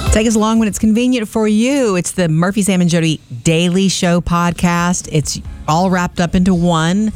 Take us along when it's convenient for you. It's the Murphy, Sam, and Jody Daily Show podcast. It's all wrapped up into one.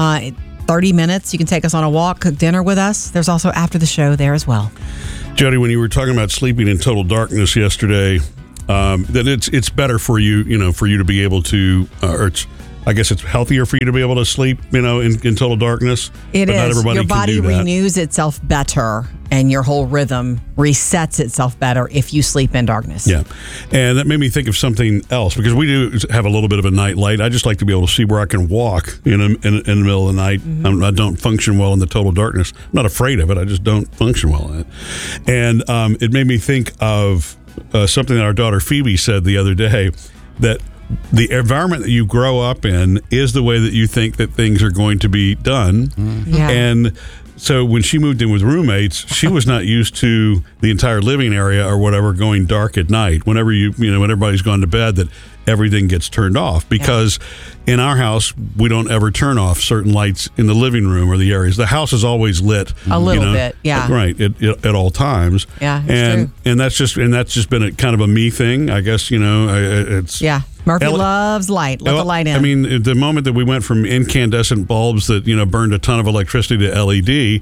30 minutes. You can take us on a walk, cook dinner with us. There's also after the show there as well. Jody, when you were talking about sleeping in total darkness yesterday, that it's better for you, for you to be able to, I guess it's healthier for you to be able to sleep, in total darkness. It but is. Not everybody your body can do that. renews itself better, and your whole rhythm resets itself better if you sleep in darkness. Yeah. And that made me think of something else, because we do have a little bit of a night light. I just like to be able to see where I can walk in the middle of the night. Mm-hmm. I don't function well in the total darkness. I'm not afraid of it. I just don't function well in it. And it made me think of something that our daughter Phoebe said the other day, that the environment that you grow up in is the way that you think that things are going to be done. Mm-hmm. Yeah. And so when she moved in with roommates, she was not used to the entire living area or whatever going dark at night. Whenever when everybody's gone to bed, that everything gets turned off, because in our house, we don't ever turn off certain lights in the living room or the areas. The house is always lit. A little bit, yeah. Right, at all times. Yeah, it's true. And that's just been a kind of a me thing, I guess, it's... Yeah. Murphy loves light. Let the light in. I mean, the moment that we went from incandescent bulbs that burned a ton of electricity to LED,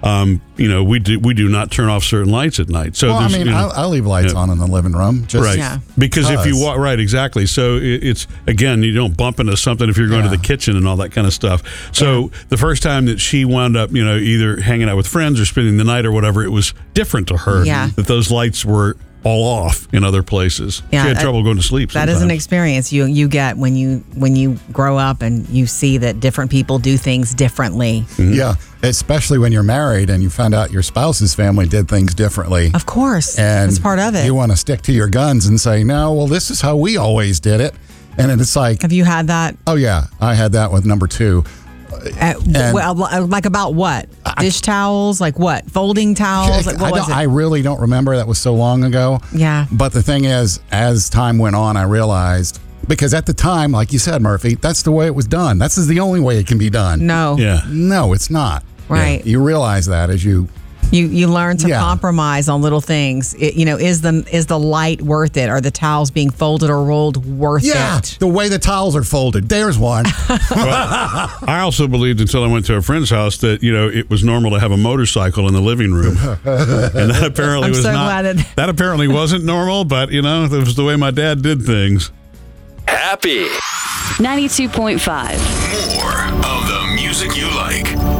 we do not turn off certain lights at night. So I leave lights on in the living room, just right? Because if you walk right, exactly. So it's again, you don't bump into something if you're going to the kitchen and all that kind of stuff. So the first time that she wound up, either hanging out with friends or spending the night or whatever, it was different to her that those lights were all off in other places. Yeah, she had trouble going to sleep sometimes. That is an experience you get when you grow up and you see that different people do things differently. Mm-hmm. Yeah, especially when you're married and you find out your spouse's family did things differently. Of course, and that's part of it. You want to stick to your guns and say, no, well, this is how we always did it. And it's like... Have you had that? Oh, yeah. I had that with number 2. Like about what? Dish towels? Like what? Folding towels? Like what was it? I really don't remember. That was so long ago. Yeah. But the thing is, as time went on, I realized, because at the time, like you said, Murphy, that's the way it was done. That's the only way it can be done. No. Yeah. No, it's not. Right. Yeah. You realize that as you learn to compromise on little things. Is the light worth it? Are the towels being folded or rolled worth it? The way the towels are folded. There's one. Well, I also believed until I went to a friend's house that it was normal to have a motorcycle in the living room, and that apparently was not. That apparently wasn't normal, but it was the way my dad did things. Happy 92.5. More of the music you like.